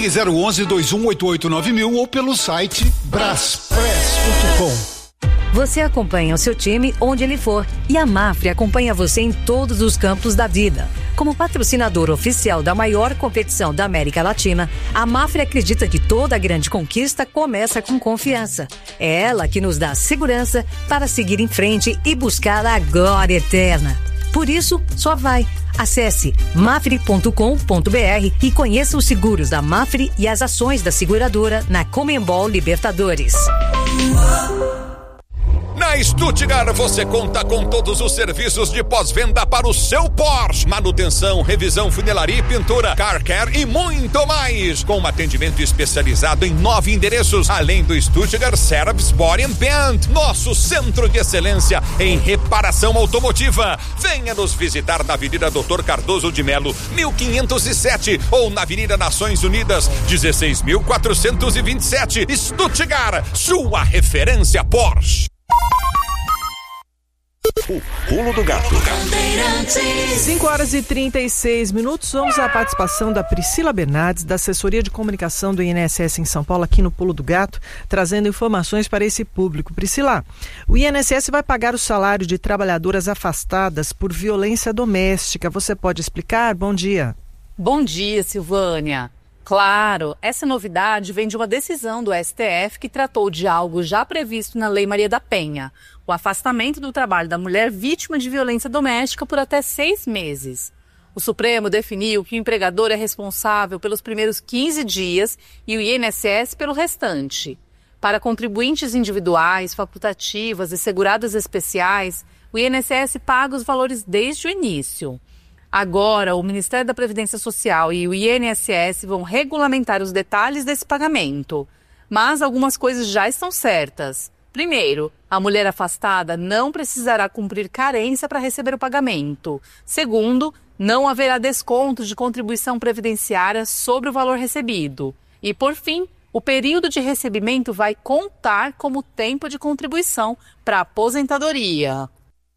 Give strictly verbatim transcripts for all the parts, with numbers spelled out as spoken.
Ligue zero onze, dois um oito oito nove mil ou pelo site braspress ponto com. Você acompanha o seu time onde ele for e a Mafre acompanha você em todos os campos da vida. Como patrocinador oficial da maior competição da América Latina, a Mafre acredita que toda grande conquista começa com confiança. É ela que nos dá segurança para seguir em frente e buscar a glória eterna. Por isso, só vai. Acesse mafre ponto com ponto br e conheça os seguros da Mafre e as ações da seguradora na Conmebol Libertadores. Na Stuttgart você conta com todos os serviços de pós-venda para o seu Porsche. Manutenção, revisão, funilaria e pintura, car care e muito mais. Com um atendimento especializado em nove endereços, além do Stuttgart Service Body and Paint, nosso centro de excelência em reparação automotiva. Venha nos visitar na Avenida doutor Cardoso de Melo, mil quinhentos e sete, ou na Avenida Nações Unidas, dezesseis mil quatrocentos e vinte e sete. Stuttgart, sua referência Porsche. O Pulo do Gato. cinco horas e trinta e seis minutos. Vamos à participação da Priscila Bernardes, da Assessoria de Comunicação do I N S S em São Paulo, aqui no Pulo do Gato, trazendo informações para esse público. Priscila, o I N S S vai pagar o salário de trabalhadoras afastadas por violência doméstica. Você pode explicar? Bom dia. Bom dia, Silvânia. Claro, essa novidade vem de uma decisão do S T F que tratou de algo já previsto na Lei Maria da Penha, o afastamento do trabalho da mulher vítima de violência doméstica por até seis meses. O Supremo definiu que o empregador é responsável pelos primeiros quinze dias e o I N S S pelo restante. Para contribuintes individuais, facultativas e seguradas especiais, o I N S S paga os valores desde o início. Agora, o Ministério da Previdência Social e o I N S S vão regulamentar os detalhes desse pagamento. Mas algumas coisas já estão certas. Primeiro, a mulher afastada não precisará cumprir carência para receber o pagamento. Segundo, não haverá desconto de contribuição previdenciária sobre o valor recebido. E, por fim, o período de recebimento vai contar como tempo de contribuição para a aposentadoria.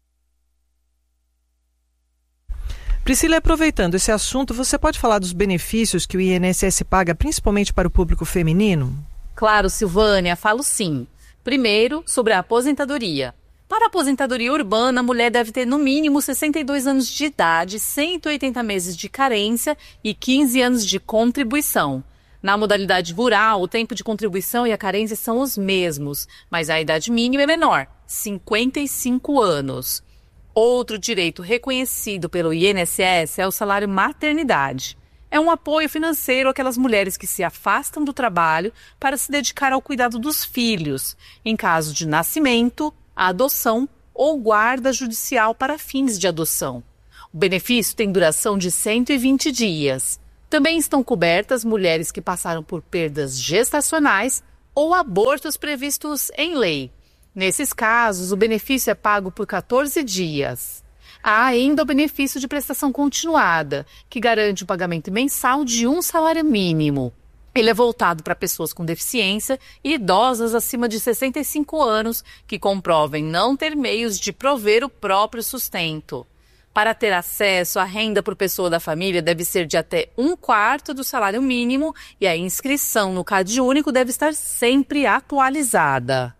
Priscila, aproveitando esse assunto, você pode falar dos benefícios que o I N S S paga principalmente para o público feminino? Claro, Silvânia, falo sim. Primeiro, sobre a aposentadoria. Para a aposentadoria urbana, a mulher deve ter no mínimo sessenta e dois anos de idade, cento e oitenta meses de carência e quinze anos de contribuição. Na modalidade rural, o tempo de contribuição e a carência são os mesmos, mas a idade mínima é menor, cinquenta e cinco anos. Outro direito reconhecido pelo I N S S é o salário maternidade. É um apoio financeiro àquelas mulheres que se afastam do trabalho para se dedicar ao cuidado dos filhos, em caso de nascimento, adoção ou guarda judicial para fins de adoção. O benefício tem duração de cento e vinte dias. Também estão cobertas mulheres que passaram por perdas gestacionais ou abortos previstos em lei. Nesses casos, o benefício é pago por quatorze dias. Há ainda o benefício de prestação continuada, que garante o pagamento mensal de um salário mínimo. Ele é voltado para pessoas com deficiência e idosas acima de sessenta e cinco anos que comprovem não ter meios de prover o próprio sustento. Para ter acesso à renda por pessoa da família deve ser de até um quarto do salário mínimo e a inscrição no CadÚnico deve estar sempre atualizada.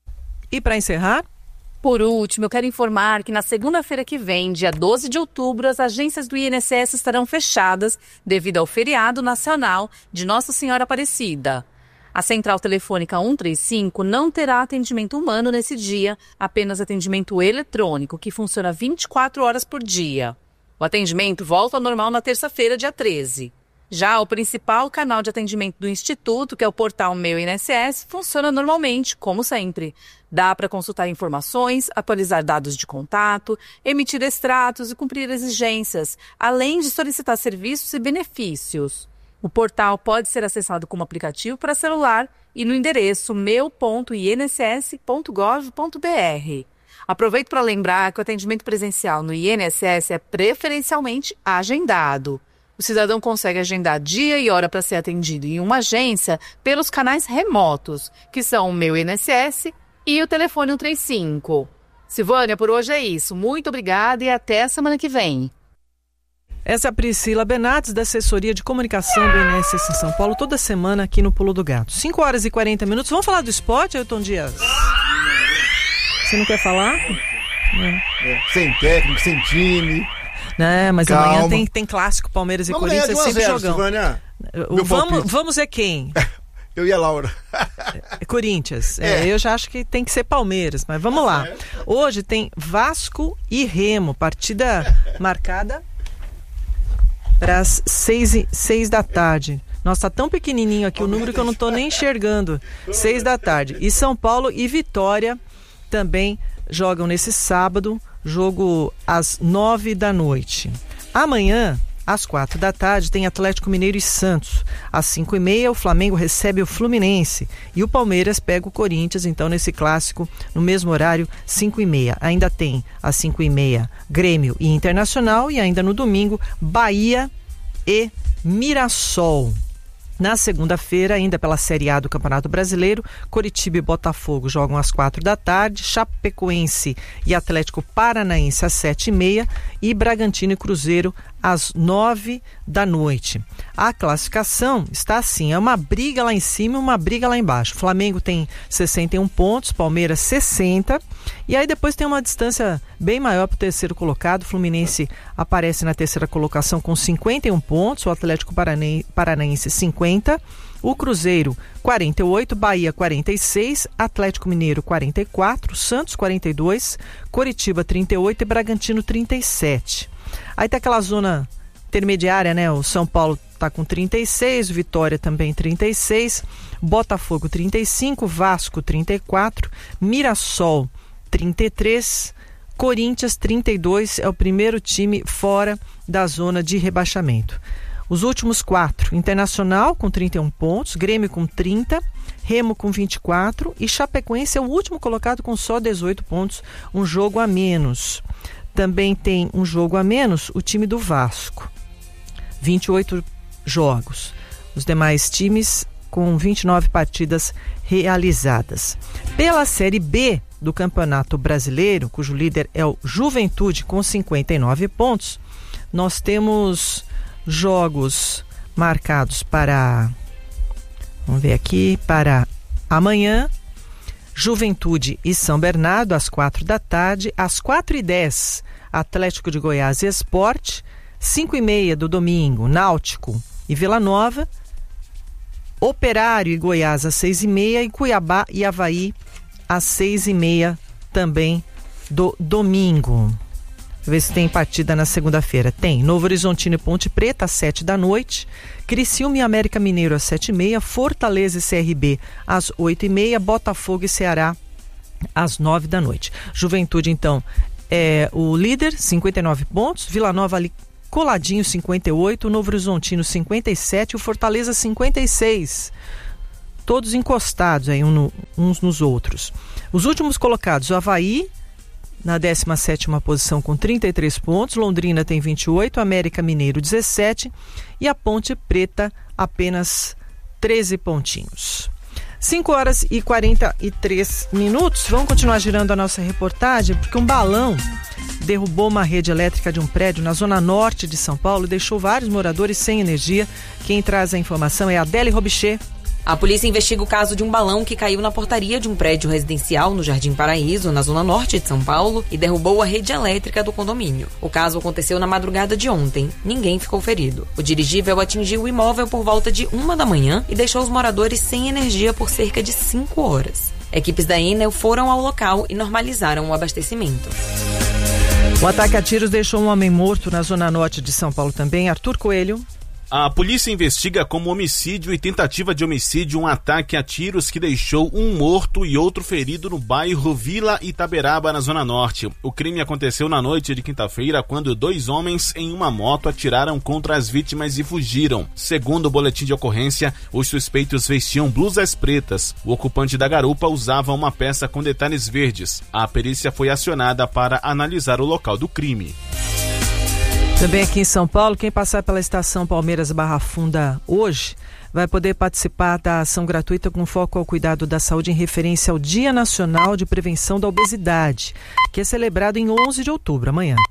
E para encerrar? Por último, eu quero informar que na segunda-feira que vem, dia doze de outubro, as agências do I N S S estarão fechadas devido ao feriado nacional de Nossa Senhora Aparecida. A central telefônica cento e trinta e cinco não terá atendimento humano nesse dia, apenas atendimento eletrônico, que funciona vinte e quatro horas por dia. O atendimento volta ao normal na terça-feira, dia treze. Já o principal canal de atendimento do Instituto, que é o portal Meu I N S S, funciona normalmente, como sempre. Dá para consultar informações, atualizar dados de contato, emitir extratos e cumprir exigências, além de solicitar serviços e benefícios. O portal pode ser acessado como aplicativo para celular e no endereço meu ponto i n s s ponto gov ponto b r. Aproveito para lembrar que o atendimento presencial no I N S S é preferencialmente agendado. O cidadão consegue agendar dia e hora para ser atendido em uma agência pelos canais remotos, que são o Meu I N S S e o telefone cento e trinta e cinco. Silvânia, por hoje é isso. Muito obrigada e até a semana que vem. Essa é a Priscila Bernardes, da assessoria de comunicação do I N S S em São Paulo, toda semana aqui no Pulo do Gato. cinco horas e quarenta minutos. Vamos falar do esporte, Ailton Dias? Você não quer falar? É. Sem técnico, sem time. Né, mas Calma. Amanhã tem, tem clássico, Palmeiras e Vamos Corinthians, é sempre zero, jogão. Silvânia. O, vamos, vamos é quem? Eu e a Laura. É, Corinthians. É. É, eu já acho que tem que ser Palmeiras, mas vamos lá. Hoje tem Vasco e Remo, partida marcada para as seis, seis da tarde. Nossa, tá tão pequenininho aqui o número que eu não tô nem enxergando. Seis da tarde. E São Paulo e Vitória também jogam nesse sábado, jogo às nove da noite. Amanhã, às quatro da tarde, tem Atlético Mineiro e Santos. Às cinco e meia, o Flamengo recebe o Fluminense. E o Palmeiras pega o Corinthians, então, nesse clássico, no mesmo horário, cinco e meia. Ainda tem, às cinco e meia, Grêmio e Internacional. E ainda no domingo, Bahia e Mirassol. Na segunda-feira, ainda pela Série A do Campeonato Brasileiro, Coritiba e Botafogo jogam às quatro da tarde, Chapecoense e Atlético Paranaense às sete e meia e Bragantino e Cruzeiro às nove da noite. A classificação está assim, é uma briga lá em cima e uma briga lá embaixo. Flamengo tem sessenta e um pontos, Palmeiras sessenta, e aí depois tem uma distância bem maior para o terceiro colocado. O Fluminense aparece na terceira colocação com cinquenta e um pontos, o Atlético Paranaense cinquenta, o Cruzeiro quarenta e oito, Bahia quarenta e seis, Atlético Mineiro quarenta e quatro, Santos quarenta e dois, Coritiba trinta e oito e Bragantino trinta e sete. Aí tá aquela zona intermediária, né? O São Paulo tá com trinta e seis, Vitória também trinta e seis, Botafogo trinta e cinco, Vasco trinta e quatro, Mirassol trinta e três, Corinthians trinta e dois, é o primeiro time fora da zona de rebaixamento. Os últimos quatro, Internacional com trinta e um pontos, Grêmio com trinta, Remo com vinte e quatro e Chapecoense é o último colocado com só dezoito pontos, um jogo a menos. Também tem um jogo a menos o time do Vasco, vinte e oito jogos. Os demais times com vinte e nove partidas realizadas. Pela Série B do Campeonato Brasileiro, cujo líder é o Juventude com cinquenta e nove pontos, nós temos jogos marcados para, vamos ver aqui, para amanhã, Juventude e São Bernardo, às quatro da tarde. Às quatro e dez, Atlético de Goiás e Sport. Cinco e meia do domingo, Náutico e Vila Nova. Operário e Goiás às seis e meia. E Cuiabá e Avaí às seis e meia também do domingo. Deixa eu ver se tem partida na segunda-feira. Tem Novo Horizontino e Ponte Preta às sete da noite. Criciúma e América Mineiro às sete e meia, Fortaleza e C R B às oito e meia, Botafogo e Ceará às nove da noite. Juventude, então, é o líder, cinquenta e nove pontos, Vila Nova ali coladinho, cinquenta e oito, o Novo Horizontino cinquenta e sete, o Fortaleza cinquenta e seis. Todos encostados aí um no, uns nos outros. Os últimos colocados, o Avaí, na décima sétima posição com trinta e três pontos, Londrina tem vinte e oito, América Mineiro dezessete e a Ponte Preta apenas treze pontinhos. cinco horas e quarenta e três minutos. Vamos continuar girando a nossa reportagem, porque um balão derrubou uma rede elétrica de um prédio na zona norte de São Paulo e deixou vários moradores sem energia. Quem traz a informação é a Adélia Robichê. A polícia investiga o caso de um balão que caiu na portaria de um prédio residencial no Jardim Paraíso, na zona norte de São Paulo, e derrubou a rede elétrica do condomínio. O caso aconteceu na madrugada de ontem. Ninguém ficou ferido. O dirigível atingiu o imóvel por volta de uma da manhã e deixou os moradores sem energia por cerca de cinco horas. Equipes da Enel foram ao local e normalizaram o abastecimento. O ataque a tiros deixou um homem morto na zona norte de São Paulo também. Arthur Coelho. A polícia investiga como homicídio e tentativa de homicídio um ataque a tiros que deixou um morto e outro ferido no bairro Vila Itaberaba, na Zona Norte. O crime aconteceu na noite de quinta-feira, quando dois homens em uma moto atiraram contra as vítimas e fugiram. Segundo o boletim de ocorrência, os suspeitos vestiam blusas pretas. O ocupante da garupa usava uma peça com detalhes verdes. A perícia foi acionada para analisar o local do crime. Também aqui em São Paulo, quem passar pela estação Palmeiras Barra Funda hoje vai poder participar da ação gratuita com foco ao cuidado da saúde em referência ao Dia Nacional de Prevenção da Obesidade, que é celebrado em onze de outubro, amanhã.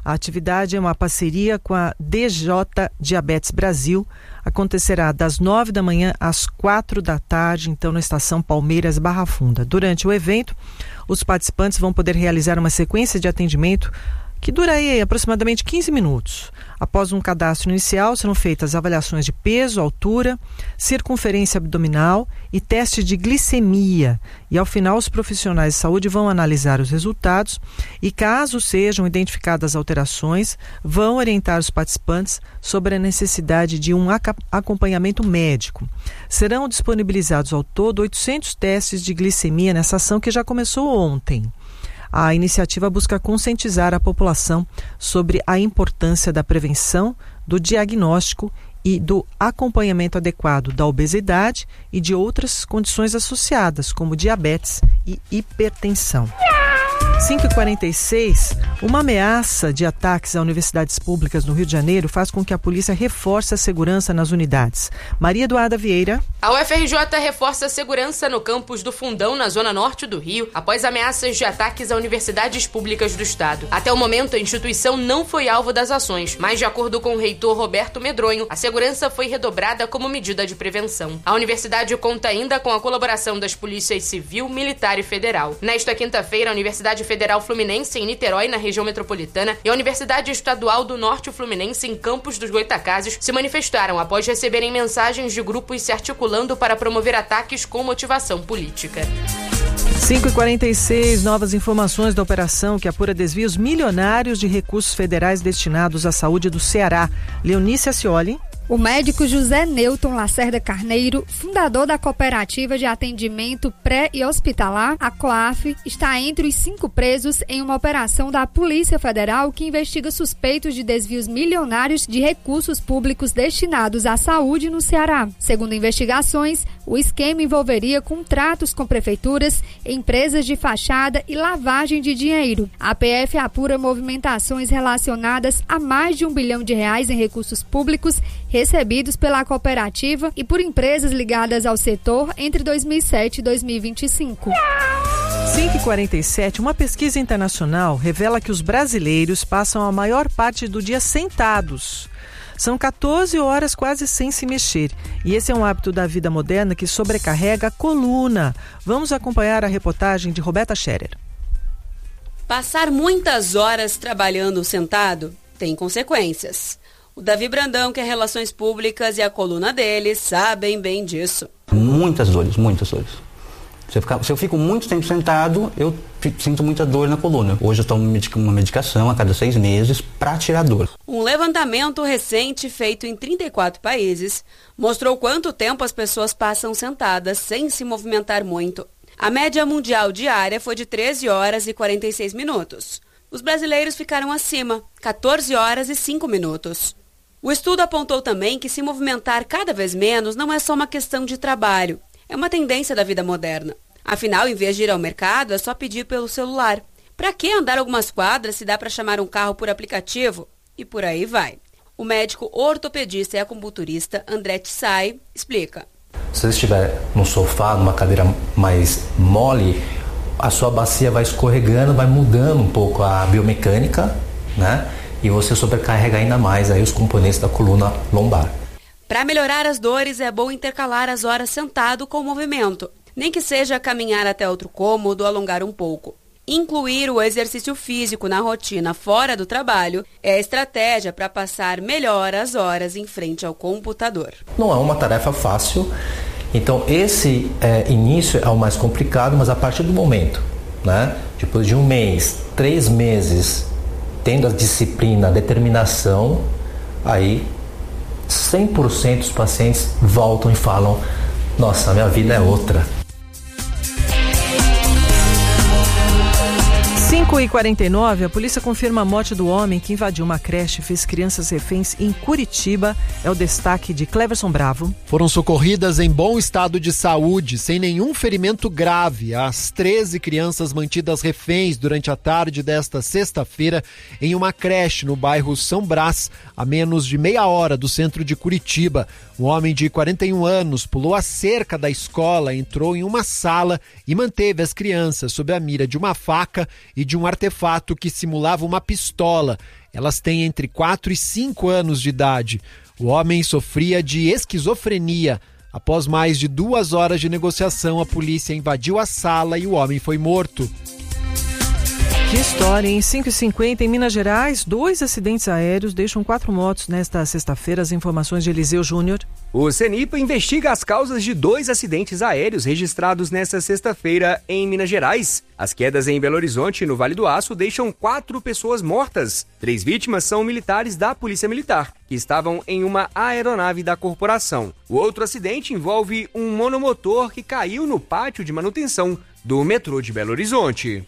A atividade é uma parceria com a D J Diabetes Brasil. Acontecerá das nove da manhã às quatro da tarde, então na estação Palmeiras Barra Funda. Durante o evento, os participantes vão poder realizar uma sequência de atendimento que dura aí aproximadamente quinze minutos. Após um cadastro inicial, serão feitas avaliações de peso, altura, circunferência abdominal e teste de glicemia. E ao final, os profissionais de saúde vão analisar os resultados e, caso sejam identificadas alterações, vão orientar os participantes sobre a necessidade de um acompanhamento médico. Serão disponibilizados ao todo oitocentos testes de glicemia nessa ação que já começou ontem. A iniciativa busca conscientizar a população sobre a importância da prevenção, do diagnóstico e do acompanhamento adequado da obesidade e de outras condições associadas, como diabetes e hipertensão. cinco e quarenta e seis, uma ameaça de ataques a universidades públicas no Rio de Janeiro faz com que a polícia reforce a segurança nas unidades. Maria Eduarda Vieira. A U F R J reforça a segurança no campus do Fundão, na zona norte do Rio, após ameaças de ataques a universidades públicas do estado. Até o momento, a instituição não foi alvo das ações, mas de acordo com o reitor Roberto Medronho, a segurança foi redobrada como medida de prevenção. A universidade conta ainda com a colaboração das polícias civil, militar e federal. Nesta quinta-feira, a Universidade Federal Fluminense em Niterói, na região metropolitana, e a Universidade Estadual do Norte Fluminense em Campos dos Goitacazes se manifestaram após receberem mensagens de grupos se articulando para promover ataques com motivação política. cinco e quarenta e seis, novas informações da operação que apura desvios milionários de recursos federais destinados à saúde do Ceará. Leonice Ascioli. O médico José Newton Lacerda Carneiro, fundador da Cooperativa de Atendimento Pré e Hospitalar, a COAF, está entre os cinco presos em uma operação da Polícia Federal que investiga suspeitos de desvios milionários de recursos públicos destinados à saúde no Ceará. Segundo investigações, o esquema envolveria contratos com prefeituras, empresas de fachada e lavagem de dinheiro. A P F apura movimentações relacionadas a mais de um bilhão de reais em recursos públicos recebidos pela cooperativa e por empresas ligadas ao setor entre dois mil e sete e dois mil e vinte e cinco. cinco e quarenta e sete, uma pesquisa internacional revela que os brasileiros passam a maior parte do dia sentados. São quatorze horas quase sem se mexer. E esse é um hábito da vida moderna que sobrecarrega a coluna. Vamos acompanhar a reportagem de Roberta Scherer. Passar muitas horas trabalhando sentado tem consequências. O Davi Brandão, que é Relações Públicas, e a coluna dele sabem bem disso. Muitas dores, muitas dores. Se eu, ficar, se eu fico muito tempo sentado, eu fico, sinto muita dor na coluna. Hoje eu tomo uma medicação a cada seis meses para tirar dor. Um levantamento recente feito em trinta e quatro países mostrou quanto tempo as pessoas passam sentadas sem se movimentar muito. A média mundial diária foi de treze horas e quarenta e seis minutos. Os brasileiros ficaram acima, quatorze horas e cinco minutos. O estudo apontou também que se movimentar cada vez menos não é só uma questão de trabalho, é uma tendência da vida moderna. Afinal, em vez de ir ao mercado, é só pedir pelo celular. Para que andar algumas quadras se dá para chamar um carro por aplicativo? E por aí vai. O médico ortopedista e acupunturista André Tsai explica. Se você estiver no sofá, numa cadeira mais mole, a sua bacia vai escorregando, vai mudando um pouco a biomecânica, né? E você sobrecarrega ainda mais aí os componentes da coluna lombar. Para melhorar as dores, é bom intercalar as horas sentado com o movimento. Nem que seja caminhar até outro cômodo ou alongar um pouco. Incluir o exercício físico na rotina fora do trabalho é a estratégia para passar melhor as horas em frente ao computador. Não é uma tarefa fácil, então esse é, início é o mais complicado, mas a partir do momento, né, depois de um mês, três meses, tendo a disciplina, a determinação, aí cem por cento dos pacientes voltam e falam: nossa, minha vida é outra. cinco e quarenta e nove, a polícia confirma a morte do homem que invadiu uma creche e fez crianças reféns em Curitiba. É o destaque de Cleverson Bravo. Foram socorridas em bom estado de saúde, sem nenhum ferimento grave, as treze crianças mantidas reféns durante a tarde desta sexta-feira em uma creche no bairro São Brás, a menos de meia hora do centro de Curitiba. Um homem de quarenta e um anos pulou a cerca da escola, entrou em uma sala e manteve as crianças sob a mira de uma faca e de de um artefato que simulava uma pistola. Elas têm entre quatro e cinco anos de idade. O homem sofria de esquizofrenia. Após mais de duas horas de negociação, a polícia invadiu a sala e o homem foi morto. Que história, em cinco e cinquenta em Minas Gerais, dois acidentes aéreos deixam quatro mortos nesta sexta-feira. As informações de Eliseu Júnior. O CENIPA investiga as causas de dois acidentes aéreos registrados nesta sexta-feira em Minas Gerais. As quedas em Belo Horizonte e no Vale do Aço deixam quatro pessoas mortas. Três vítimas são militares da Polícia Militar, que estavam em uma aeronave da corporação. O outro acidente envolve um monomotor que caiu no pátio de manutenção do metrô de Belo Horizonte.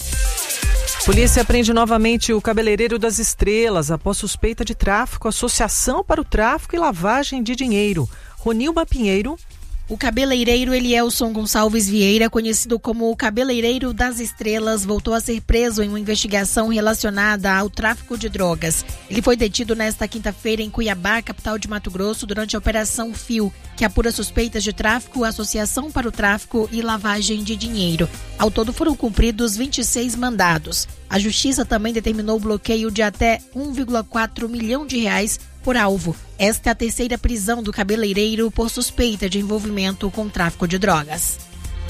Polícia prende novamente o cabeleireiro das Estrelas após suspeita de tráfico, associação para o tráfico e lavagem de dinheiro. Ronilma Pinheiro. O cabeleireiro Elielson Gonçalves Vieira, conhecido como o cabeleireiro das Estrelas, voltou a ser preso em uma investigação relacionada ao tráfico de drogas. Ele foi detido nesta quinta-feira em Cuiabá, capital de Mato Grosso, durante a Operação Fio, que apura suspeitas de tráfico, associação para o tráfico e lavagem de dinheiro. Ao todo foram cumpridos vinte e seis mandados. A Justiça também determinou o bloqueio de até um vírgula quatro milhão de reais por alvo. Esta é a terceira prisão do cabeleireiro por suspeita de envolvimento com tráfico de drogas.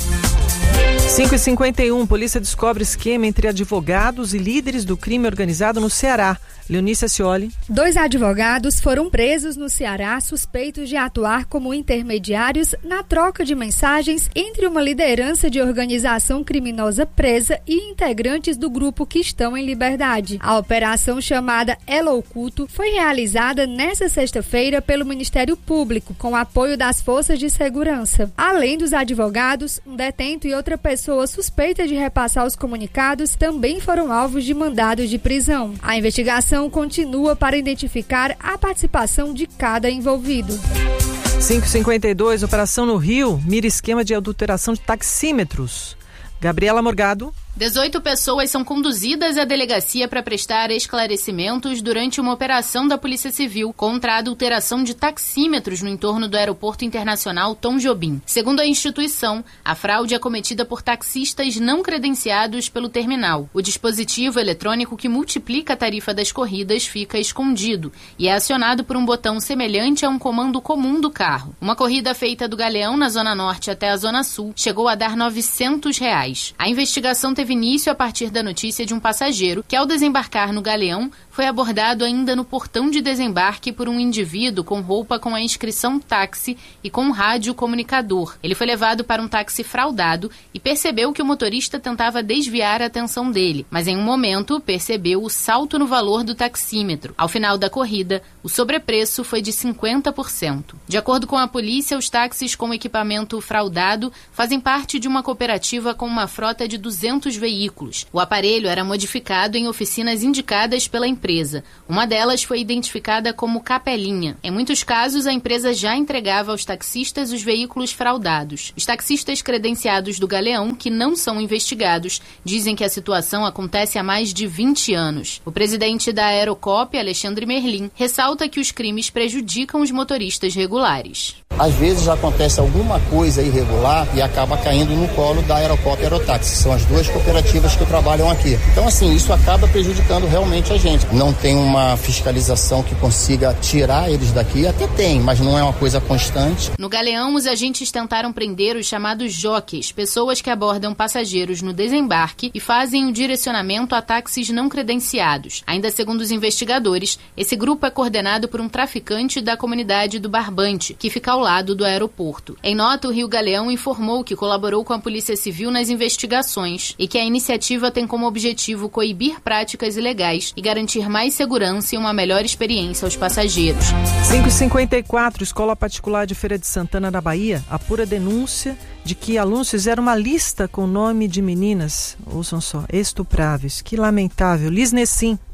cinco e cinquenta e um, polícia descobre esquema entre advogados e líderes do crime organizado no Ceará. Leonice Scioli. Dois advogados foram presos no Ceará suspeitos de atuar como intermediários na troca de mensagens entre uma liderança de organização criminosa presa e integrantes do grupo que estão em liberdade. A operação, chamada Elo Oculto, foi realizada nesta sexta-feira pelo Ministério Público, com apoio das forças de segurança. Além dos advogados, um detento e outra pessoa suspeita de repassar os comunicados também foram alvos de mandados de prisão. A investigação continua para identificar a participação de cada envolvido. cinco e cinquenta e dois, operação no Rio, mira esquema de adulteração de taxímetros. Gabriela Morgado. dezoito pessoas são conduzidas à delegacia para prestar esclarecimentos durante uma operação da Polícia Civil contra a adulteração de taxímetros no entorno do Aeroporto Internacional Tom Jobim. Segundo a instituição, a fraude é cometida por taxistas não credenciados pelo terminal. O dispositivo eletrônico que multiplica a tarifa das corridas fica escondido e é acionado por um botão semelhante a um comando comum do carro. Uma corrida feita do Galeão na Zona Norte até a Zona Sul chegou a dar novecentos reais. A investigação teve início a partir da notícia de um passageiro que, ao desembarcar no Galeão, foi abordado ainda no portão de desembarque por um indivíduo com roupa com a inscrição táxi e com um rádio comunicador. Ele foi levado para um táxi fraudado e percebeu que o motorista tentava desviar a atenção dele, mas em um momento percebeu o salto no valor do taxímetro. Ao final da corrida, o sobrepreço foi de cinquenta por cento. De acordo com a polícia, os táxis com equipamento fraudado fazem parte de uma cooperativa com uma frota de duzentos veículos. O aparelho era modificado em oficinas indicadas pela empresa. Uma delas foi identificada como Capelinha. Em muitos casos, a empresa já entregava aos taxistas os veículos fraudados. Os taxistas credenciados do Galeão, que não são investigados, dizem que a situação acontece há mais de vinte anos. O presidente da Aerocop, Alexandre Merlin, ressalta que os crimes prejudicam os motoristas regulares. Às vezes acontece alguma coisa irregular e acaba caindo no colo da Aerocop e Aerotáxi. São as duas cooperativas que trabalham aqui. Então, assim, isso acaba prejudicando realmente a gente. Não tem uma fiscalização que consiga tirar eles daqui. Até tem, mas não é uma coisa constante. No Galeão, os agentes tentaram prender os chamados jockeys, pessoas que abordam passageiros no desembarque e fazem o direcionamento a táxis não credenciados. Ainda segundo os investigadores, esse grupo é coordenado por um traficante da comunidade do Barbante, que fica ao lado do aeroporto. Em nota, o Rio Galeão informou que colaborou com a Polícia Civil nas investigações e que a iniciativa tem como objetivo coibir práticas ilegais e garantir mais segurança e uma melhor experiência aos passageiros. cinco e cinquenta e quatro, escola particular de Feira de Santana, na Bahia, apura denúncia de que alunos fizeram uma lista com nome de meninas, ouçam só, estupráveis. Que lamentável. Liz Nessim.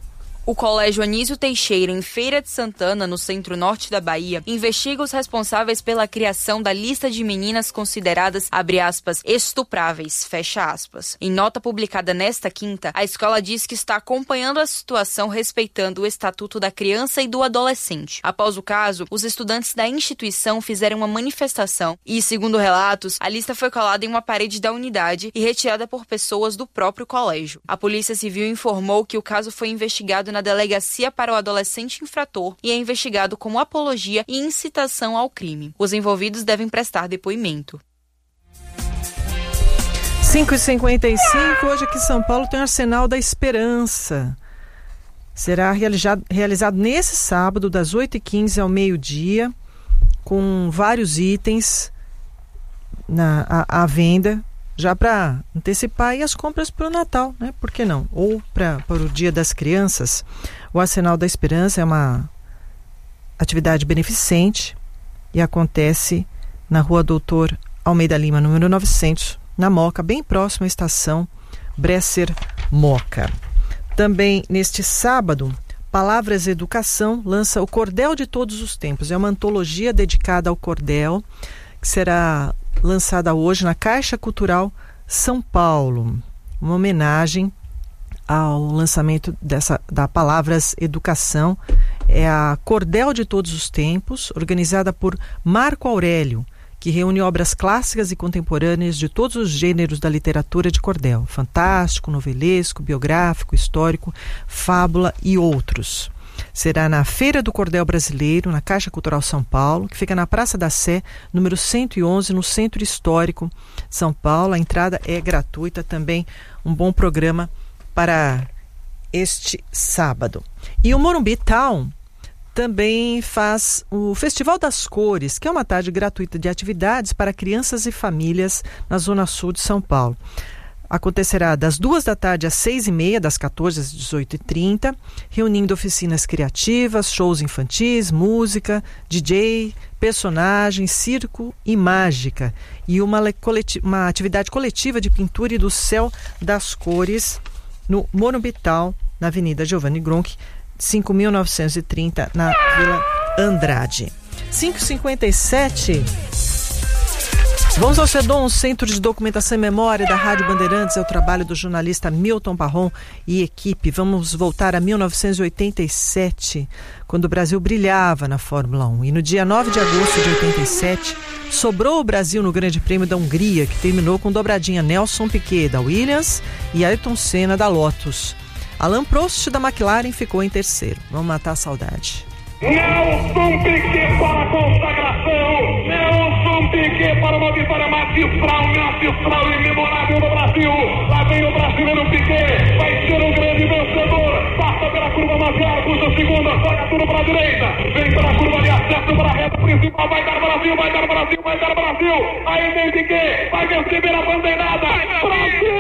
O Colégio Anísio Teixeira, em Feira de Santana, no centro-norte da Bahia, investiga os responsáveis pela criação da lista de meninas consideradas, abre aspas, estupráveis, fecha aspas. Em nota publicada nesta quinta, a escola diz que está acompanhando a situação respeitando o Estatuto da Criança e do Adolescente. Após o caso, os estudantes da instituição fizeram uma manifestação e, segundo relatos, a lista foi colada em uma parede da unidade e retirada por pessoas do próprio colégio. A Polícia Civil informou que o caso foi investigado na Delegacia para o Adolescente Infrator e é investigado como apologia e incitação ao crime. Os envolvidos devem prestar depoimento. cinco e cinquenta e cinco, hoje aqui em São Paulo tem o Arsenal da Esperança. Será realizado, realizado nesse sábado, das oito e quinze ao meio-dia, com vários itens na, à, à venda, já para antecipar aí as compras para o Natal, né? Por que não? Ou pra, para o Dia das Crianças. O Arsenal da Esperança é uma atividade beneficente e acontece na Rua Doutor Almeida Lima, número novecentos, na Moca, bem próximo à estação Bresser Moca. Também neste sábado, Palavras Educação lança o Cordel de Todos os Tempos. É uma antologia dedicada ao cordel, que será lançada hoje na Caixa Cultural São Paulo, uma homenagem ao lançamento dessa, da Palavras Educação. É a Cordel de Todos os Tempos, organizada por Marco Aurélio, que reúne obras clássicas e contemporâneas de todos os gêneros da literatura de cordel, fantástico, novelesco, biográfico, histórico, fábula e outros. Será na Feira do Cordel Brasileiro, na Caixa Cultural São Paulo, que fica na Praça da Sé, número cento e onze, no Centro Histórico São Paulo. A entrada é gratuita, também um bom programa para este sábado. E o Morumbi Town também faz o Festival das Cores, que é uma tarde gratuita de atividades para crianças e famílias na Zona Sul de São Paulo. Acontecerá das duas da tarde às seis e meia, das quatorze às dezoito e trinta, reunindo oficinas criativas, shows infantis, música, D J, personagens, circo e mágica. E uma, uma atividade coletiva de pintura e do céu das cores no Morumbi Town, na Avenida Giovanni Gronchi, cinco mil novecentos e trinta, na Vila Andrade. cinco e cinquenta e sete. Vamos ao CEDOM, Centro de Documentação e Memória da Rádio Bandeirantes. É o trabalho do jornalista Milton Parron e equipe. Vamos voltar a mil novecentos e oitenta e sete, quando o Brasil brilhava na Fórmula um. E no dia nove de agosto de oitenta e sete, sobrou o Brasil no Grande Prêmio da Hungria, que terminou com dobradinha Nelson Piquet da Williams e Ayrton Senna da Lotus. Alain Prost da McLaren ficou em terceiro. Vamos matar a saudade. Nelson Piquet para a consagração, Nelson Piquet para uma vitória magistral, magistral e memorável do Brasil. Lá vem o brasileiro Piquet, vai ser o grande vencedor. Passa pela curva Maciel, puxa a segunda, joga tudo para a direita, vem pela curva de acesso para a reta principal, vai dar Brasil, vai dar Brasil, vai dar Brasil. Aí vem Piquet, vai receber a bandeirada. Brasil!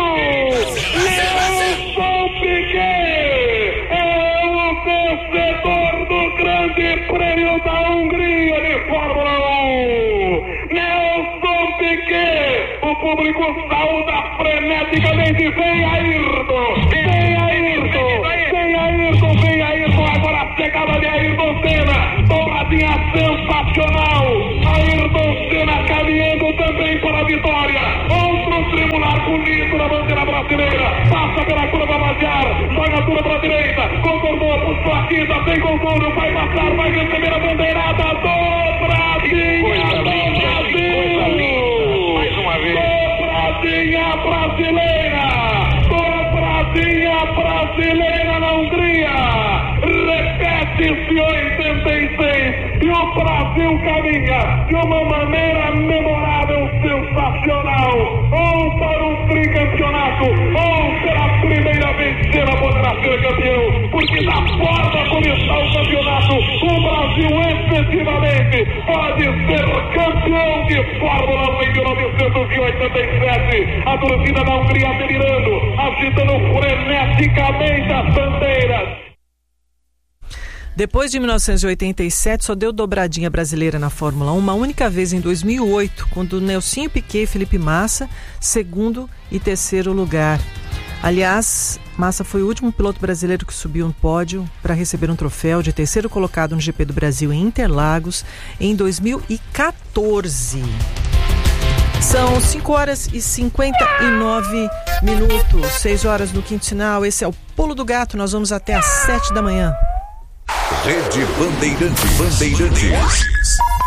Nelson Piquet é o vencedor do Grande Prêmio da Hungria de Fórmula um. Nelson Piquet, o público saúda freneticamente. Vem Ayrton, vem Ayrton, vem Ayrton, vem Ayrton. Agora a chegada de Ayrton Senna, dobradinha sensacional. Ayrton Senna caminhando também para a vitória. Outro tribular bonito na bandeira brasileira. Passa pela curva Maciel, joga tudo para a direita, concordou, puxou a quinta, tem concurso, vai passar, vai receber a bandeirada do Brasil. Coisa linda, coisa linda. Mais uma vez. Dobradinha brasileira, dobradinha brasileira na Hungria. Repete-se oitenta e seis e o Brasil caminha de uma maneira memorável, sensacional. Ou para o tricampeonato, ou pela primeira vez será poderá ser campeão, porque da forma como está o campeonato, o Brasil efetivamente pode ser campeão de Fórmula um em mil novecentos e oitenta e sete. A torcida da Hungria delirando, agitando freneticamente as bandeiras. Depois de mil novecentos e oitenta e sete, só deu dobradinha brasileira na Fórmula um uma única vez em dois mil e oito, quando Nelsinho Piquet e Felipe Massa, segundo e terceiro lugar. Aliás, Massa foi o último piloto brasileiro que subiu um pódio para receber um troféu de terceiro colocado no G P do Brasil em Interlagos em dois mil e quatorze. São cinco horas e cinquenta e nove minutos, seis horas no Quinto Sinal. Esse é o Pulo do Gato, nós vamos até às sete da manhã. Rede Bandeirantes. Bandeirantes.